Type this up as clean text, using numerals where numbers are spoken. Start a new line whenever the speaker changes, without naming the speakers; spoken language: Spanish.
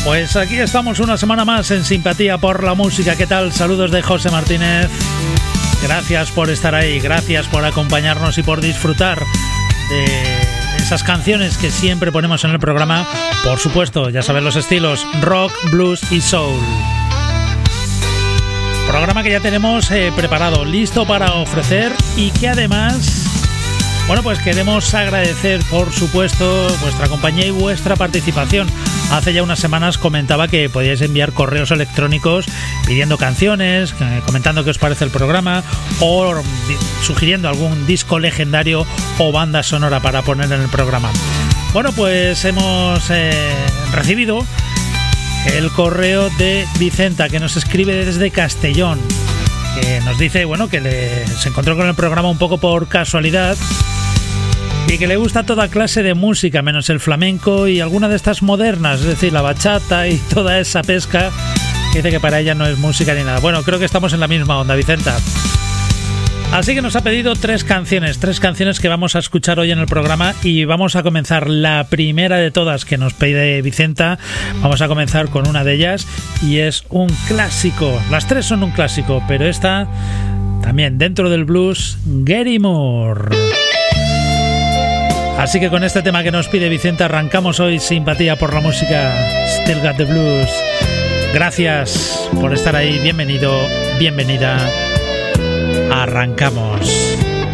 Pues aquí estamos una semana más en Simpatía por la Música. ¿Qué tal? Saludos de José Martínez. Gracias por estar ahí, gracias por acompañarnos y por disfrutar de esas canciones que siempre ponemos en el programa. Por supuesto, ya saben los estilos rock, blues y soul. Programa que ya tenemos preparado, listo para ofrecer y que además, bueno, pues queremos agradecer, por supuesto, vuestra compañía y vuestra participación. Hace ya unas semanas comentaba que podíais enviar correos electrónicos pidiendo canciones, comentando qué os parece el programa o sugiriendo algún disco legendario o banda sonora para poner en el programa. Bueno, pues hemos recibido el correo de Vicenta, que nos escribe desde Castellón, que nos dice, bueno, que se encontró con el programa un poco por casualidad y que le gusta toda clase de música, menos el flamenco y alguna de estas modernas, es decir, la bachata y toda esa pesca, que dice que para ella no es música ni nada. Bueno, creo que estamos en la misma onda, Vicenta. Así que nos ha pedido tres canciones que vamos a escuchar hoy en el programa y vamos a comenzar la primera de todas que nos pide Vicenta. Vamos a comenzar con una de ellas y es un clásico. Las tres son un clásico, pero esta también dentro del blues, Gary Moore. Así que con este tema que nos pide Vicenta arrancamos hoy Simpatía por la Música, Still Got the Blues. Gracias por estar ahí, bienvenido, bienvenida. Arrancamos.